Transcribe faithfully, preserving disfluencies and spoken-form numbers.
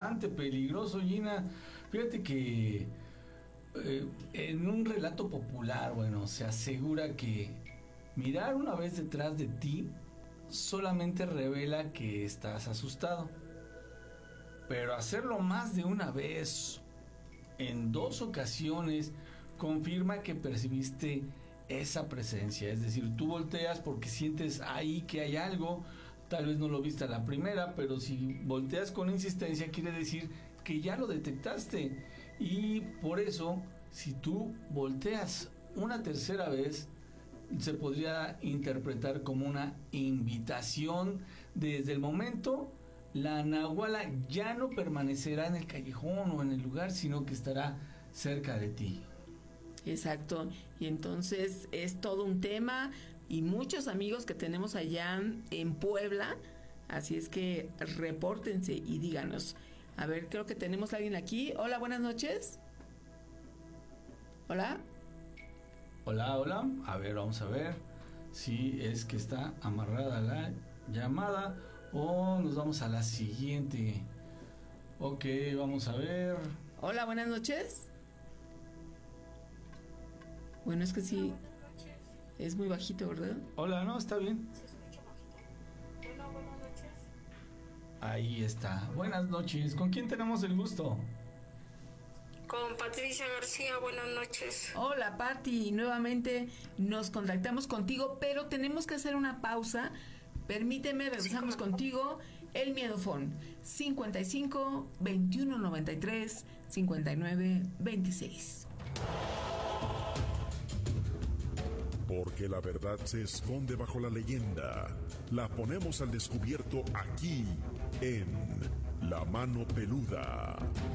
bastante peligroso, Gina. Fíjate que eh, en un relato popular, bueno, se asegura que mirar una vez detrás de ti solamente revela que estás asustado. Pero hacerlo más de una vez, en dos ocasiones, confirma que percibiste esa presencia. Es decir, tú volteas porque sientes ahí que hay algo. Tal vez no lo viste a la primera, pero si volteas con insistencia quiere decir que ya lo detectaste. Y por eso, si tú volteas una tercera vez, se podría interpretar como una invitación. Desde el momento, la nahuala ya no permanecerá en el callejón o en el lugar, sino que estará cerca de ti. Exacto, y entonces es todo un tema y muchos amigos que tenemos allá en Puebla, así es que repórtense y díganos. A ver, creo que tenemos a alguien aquí. Hola, buenas noches. Hola. Hola, hola. A ver, vamos a ver si es que está amarrada la llamada o nos vamos a la siguiente. Ok, vamos a ver. Hola, buenas noches. Bueno, es que sí, es muy bajito, ¿verdad? Hola, no, está bien. Se escucha bajito. Bueno, buenas noches. Ahí está. Buenas noches. ¿Con quién tenemos el gusto? Con Patricia García, buenas noches. Hola, Pati, nuevamente nos contactamos contigo, pero tenemos que hacer una pausa. Permíteme, regresamos contigo. El Miedofón, cincuenta y cinco, veintiuno noventa y tres, cincuenta y nueve veintiséis. Porque la verdad se esconde bajo la leyenda. La ponemos al descubierto aquí, en La Mano Peluda.